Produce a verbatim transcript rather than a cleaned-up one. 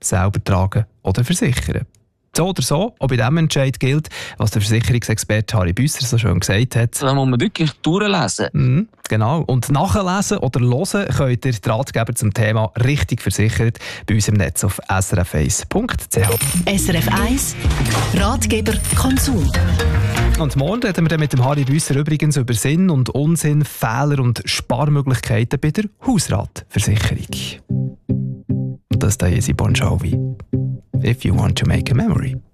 selber tragen oder versichern. So oder so, auch bei diesem Entscheid gilt, was der Versicherungsexperte Harry Büsser so schön gesagt hat. Da muss man wirklich durchlesen. Mhm, genau. Und nachlesen oder hören könnt ihr die Ratgeber zum Thema «Richtig versichert» bei uns im Netz auf s r f eins punkt c h. S R F eins Ratgeber Konsum. Und morgen reden wir dann mit dem Harry Büsser übrigens über Sinn und Unsinn, Fehler und Sparmöglichkeiten bei der Hausratversicherung. Und das da ist Bon Jovi. If you want to make a memory.